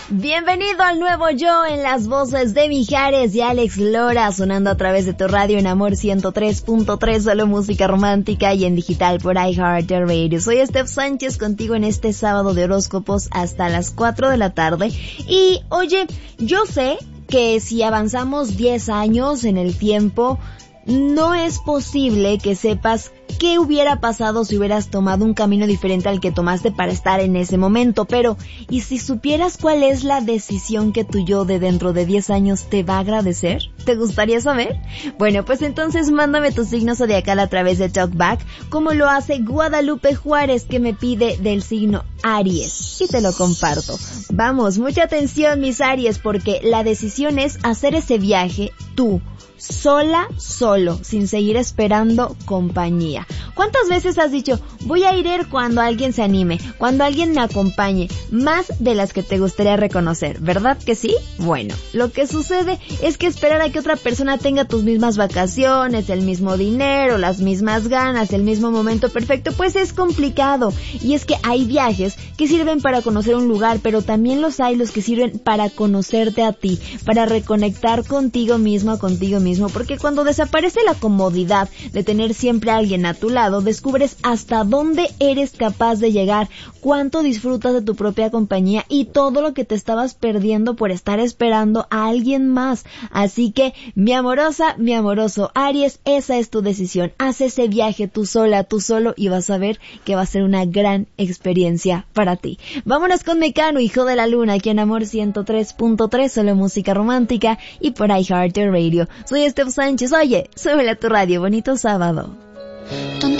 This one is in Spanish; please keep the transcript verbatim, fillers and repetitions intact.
Bienvenido al nuevo yo en las voces de Mijares y Alex Lora, sonando a través de tu radio en Amor ciento tres punto tres, solo música romántica, y en digital por iHeartRadio. Soy Steph Sánchez contigo en este sábado de horóscopos hasta las cuatro de la tarde. Y oye, yo sé que si avanzamos diez años en el tiempo, no es posible que sepas qué hubiera pasado si hubieras tomado un camino diferente al que tomaste para estar en ese momento, pero ¿y si supieras cuál es la decisión que tu yo de dentro de diez años te va a agradecer? ¿Te gustaría saber? Bueno, pues entonces mándame tu signo zodiacal a través de TalkBack, como lo hace Guadalupe Juárez, que me pide del signo Aries, y te lo comparto. Vamos, mucha atención, mis Aries, porque la decisión es hacer ese viaje tú, sola, solo, sin seguir esperando compañía. ¿Cuántas veces has dicho, voy a ir cuando alguien se anime, cuando alguien me acompañe? Más de las que te gustaría reconocer, ¿verdad que sí? Bueno, lo que sucede es que esperar a que otra persona tenga tus mismas vacaciones, el mismo dinero, las mismas ganas, el mismo momento perfecto, pues es complicado. Y es que hay viajes que sirven para conocer un lugar, pero también los hay los que sirven para conocerte a ti, para reconectar contigo mismo, contigo mismo, porque cuando desaparece la comodidad de tener siempre a alguien a tu lado, descubres hasta dónde eres capaz de llegar, cuánto disfrutas de tu propia compañía y todo lo que te estabas perdiendo por estar esperando a alguien más. Así que, mi amorosa, mi amoroso Aries, esa es tu decisión. Haz ese viaje tú sola, tú solo, y vas a ver que va a ser una gran experiencia para ti. Vámonos con Mecano, hijo de la luna, aquí en Amor ciento tres punto tres, solo música romántica, y por iHeartRadio. Soy Steph Sánchez. Oye, súbele a tu radio. Bonito sábado.